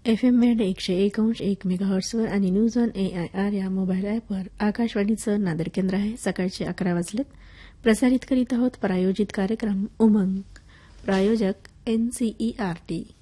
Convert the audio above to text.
FM band 101.1 मेगाहर्ट्झवर आणि news on AIR या mobile ॲपवर आकाशवाणीचं नांदेड केंद्र आहे. सकाळचे 11 वाजलेत. प्रसारित करीत आहोत प्रायोजित कार्यक्रम उमंग. प्रायोजक NCERT.